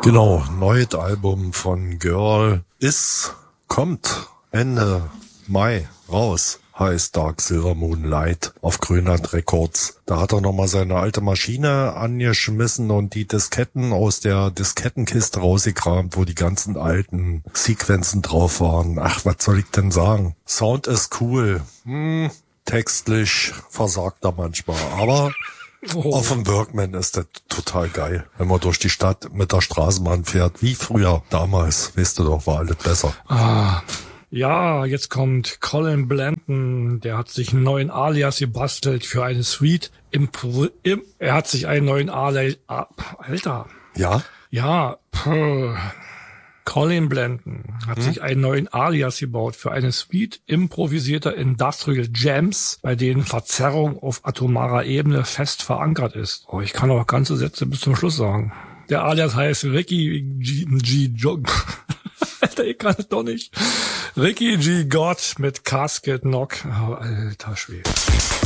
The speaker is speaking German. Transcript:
Genau, neues Album von Girl kommt Ende Mai raus. Heißt Dark Silver Moonlight auf Grönland Records. Da hat er nochmal seine alte Maschine angeschmissen und die Disketten aus der Diskettenkiste rausgekramt, wo die ganzen alten Sequenzen drauf waren. Ach, was soll ich denn sagen? Sound ist cool. Textlich versagt er manchmal, aber auf dem Workman ist das total geil, wenn man durch die Stadt mit der Straßenbahn fährt, wie früher, damals, weißt du doch, war alles besser. Ja, jetzt kommt Colin Blanton, der hat sich einen neuen Alias gebastelt für eine Suite. Er hat sich einen neuen Alias... Alter. Ja? Ja, Colin Blanton hat sich einen neuen Alias gebaut für eine Suite improvisierter Industrial Jams, bei denen Verzerrung auf atomarer Ebene fest verankert ist. Oh, ich kann auch ganze Sätze bis zum Schluss sagen. Der Alias heißt Ricky G. Alter, ich kann es doch nicht. Ricky G. God mit Casket Knock. Oh, alter Schwede.